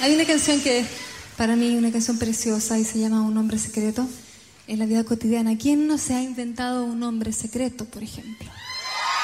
Hay una canción que para mí una canción preciosa y se llama Un hombre secreto en la vida cotidiana. ¿Quién no se ha inventado un hombre secreto, por ejemplo?